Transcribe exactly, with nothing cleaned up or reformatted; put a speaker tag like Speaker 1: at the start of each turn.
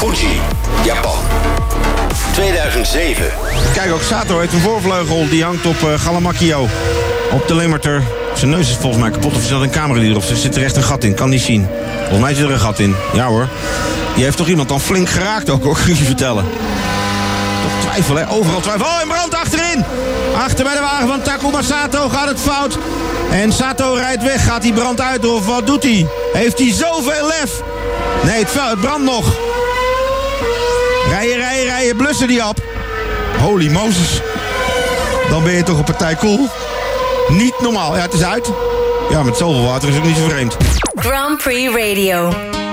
Speaker 1: Fuji, Japan. tweeduizend zeven.
Speaker 2: Kijk, ook Sato heeft een voorvleugel. Die hangt op uh, Galamakio. Op de limiter. Zijn neus is volgens mij kapot. Of is dat een camera die erop zit? Er zit er echt een gat in. Kan niet zien. Volgens mij zit er een gat in. Ja hoor. Die heeft toch iemand dan flink geraakt ook, hoor. Kun je vertellen. Toch twijfel, hè? Overal twijfel. Oh, en brand achterin! Achter bij de wagen van Takuma Sato gaat het fout. En Sato rijdt weg. Gaat die brand uit of wat doet hij? Heeft hij zoveel lef? Nee, het, het brandt nog. Rijden, rijden, rijden. Blussen die op. Holy Moses. Dan ben je toch een partij cool. Niet normaal. Ja, het is uit. Ja, met zoveel water is het niet zo vreemd.
Speaker 3: Grand Prix Radio.